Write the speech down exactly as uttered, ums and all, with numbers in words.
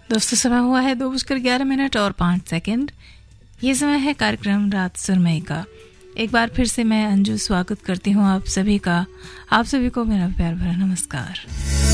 दोस्तों समय हुआ है दो बजकर ग्यारह मिनट और पाँच सेकंड। ये समय है कार्यक्रम रात सुरमई का। एक बार फिर से मैं अंजू स्वागत करती हूँ आप सभी का। आप सभी को मेरा प्यार भरा नमस्कार।